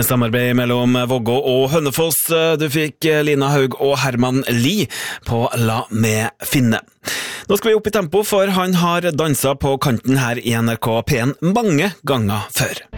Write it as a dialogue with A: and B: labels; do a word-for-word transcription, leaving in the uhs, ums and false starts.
A: Samarbeid mellom Vågå og Hønefoss. Du fikk Lina Haug og Herman Lie på La meg finne. Nå skal vi opp i tempo, for han har danset på kanten her i N R K P en mange ganger før.